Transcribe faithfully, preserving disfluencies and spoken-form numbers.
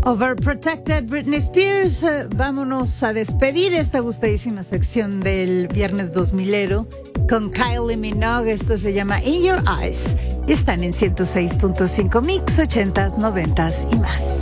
Overprotected, Britney Spears. Eh, vámonos a despedir esta gustadísima sección del viernes dos milero con Kylie Minogue. Esto se llama In Your Eyes y están en ciento seis punto cinco Mix, ochentas, noventas y más.